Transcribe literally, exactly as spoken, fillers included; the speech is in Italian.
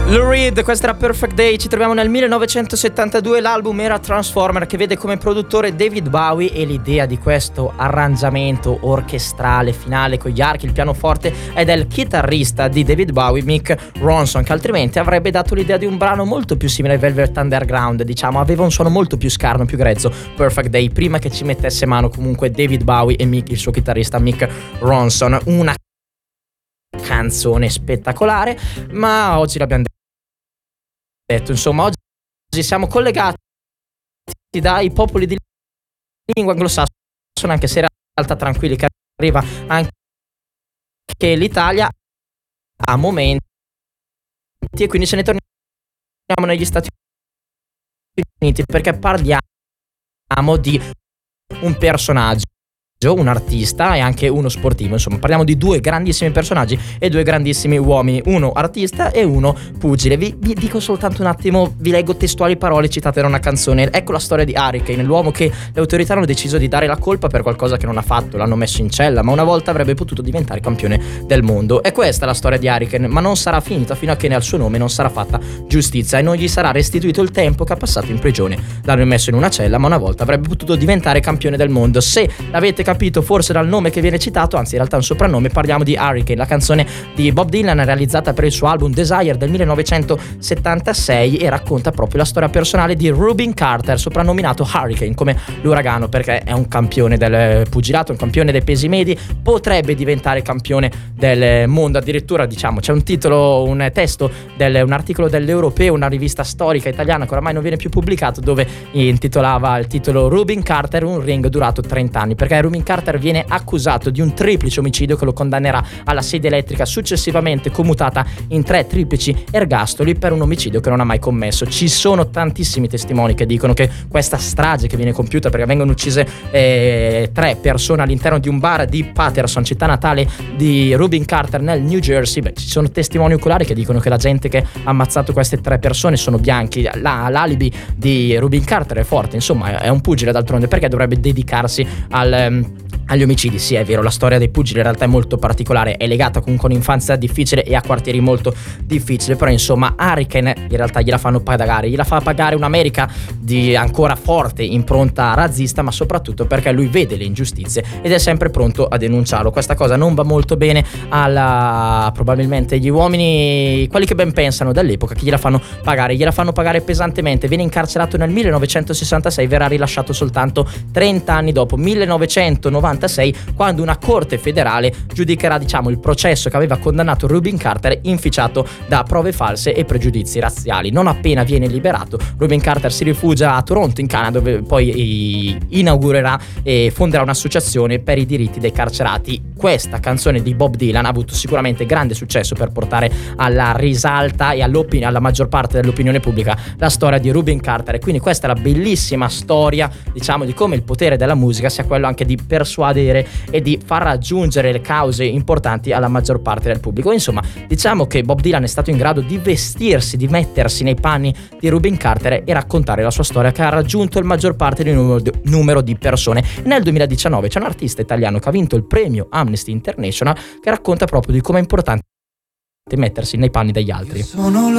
Lou Reed, questa era Perfect Day. Ci troviamo nel millenovecentosettantadue, l'album era Transformer, che vede come produttore David Bowie, e l'idea di questo arrangiamento orchestrale finale con gli archi, il pianoforte è del chitarrista di David Bowie, Mick Ronson, che altrimenti avrebbe dato l'idea di un brano molto più simile ai Velvet Underground, diciamo, aveva un suono molto più scarno, più grezzo Perfect Day, prima che ci mettesse mano comunque David Bowie e Mick, il suo chitarrista Mick Ronson. Una canzone spettacolare, ma oggi l'abbiamo detto, insomma, oggi siamo collegati dai popoli di lingua anglosassone, anche se in realtà tranquilli, che arriva anche l'Italia a momenti, e quindi ce ne torniamo negli Stati Uniti, perché parliamo di un personaggio, un artista e anche uno sportivo. Insomma, parliamo di due grandissimi personaggi e due grandissimi uomini, uno artista e uno pugile. Vi, vi dico soltanto un attimo, vi leggo testuali parole citate da una canzone. Ecco la storia di Hurricane, l'uomo che le autorità hanno deciso di dare la colpa per qualcosa che non ha fatto, l'hanno messo in cella, ma una volta avrebbe potuto diventare campione del mondo. E questa è la storia di Hurricane, ma non sarà finita fino a che al suo nome non sarà fatta giustizia e non gli sarà restituito il tempo che ha passato in prigione. L'hanno messo in una cella, ma una volta avrebbe potuto diventare campione del mondo. Se l'avete capito forse dal nome che viene citato, anzi in realtà è un soprannome, parliamo di Hurricane, la canzone di Bob Dylan realizzata per il suo album Desire del millenovecentosettantasei, e racconta proprio la storia personale di Rubin Carter, soprannominato Hurricane, come l'uragano, perché è un campione del pugilato, un campione dei pesi medi, potrebbe diventare campione del mondo addirittura, diciamo, c'è un titolo, un testo, del, un articolo dell'Europeo, una rivista storica italiana che oramai non viene più pubblicato, dove intitolava il titolo Rubin Carter, un ring durato trenta anni, perché Rubin Carter viene accusato di un triplice omicidio che lo condannerà alla sedia elettrica, successivamente commutata in tre triplici ergastoli per un omicidio che non ha mai commesso. Ci sono tantissimi testimoni che dicono che questa strage che viene compiuta, perché vengono uccise eh, tre persone all'interno di un bar di Paterson, città natale di Rubin Carter nel New Jersey, beh, ci sono testimoni oculari che dicono che la gente che ha ammazzato queste tre persone sono bianchi. La, l'alibi di Rubin Carter è forte, insomma è un pugile d'altronde, perché dovrebbe dedicarsi al agli omicidi. Sì, è vero, la storia dei pugili in realtà è molto particolare, è legata comunque a un'infanzia difficile e a quartieri molto difficili, però insomma Hurricane in realtà gliela fanno pagare, gliela fa pagare un'America di ancora forte impronta razzista, ma soprattutto perché lui vede le ingiustizie ed è sempre pronto a denunciarlo. Questa cosa non va molto bene alla probabilmente gli uomini, quelli che ben pensano dell'epoca, che gliela fanno pagare, gliela fanno pagare pesantemente. Viene incarcerato nel millenovecentosessantasei, verrà rilasciato soltanto trenta anni dopo, millenovecentonovantasei, quando una corte federale giudicherà, diciamo, il processo che aveva condannato Rubin Carter inficiato da prove false e pregiudizi razziali. Non appena viene liberato, Rubin Carter si rifugia a Toronto, in Canada, dove poi inaugurerà e fonderà un'associazione per i diritti dei carcerati. Questa canzone di Bob Dylan ha avuto sicuramente grande successo per portare alla risalta e alla maggior parte dell'opinione pubblica la storia di Rubin Carter, e quindi questa è la bellissima storia, diciamo, di come il potere della musica sia quello anche di persuadere e di far raggiungere le cause importanti alla maggior parte del pubblico. Insomma, diciamo che Bob Dylan è stato in grado di vestirsi, di mettersi nei panni di Rubin Carter e raccontare la sua storia, che ha raggiunto il maggior parte del numero di, numero di persone. Nel duemiladiciannove c'è un artista italiano che ha vinto il premio Amnesty International, che racconta proprio di come è importante mettersi nei panni degli altri. Io sono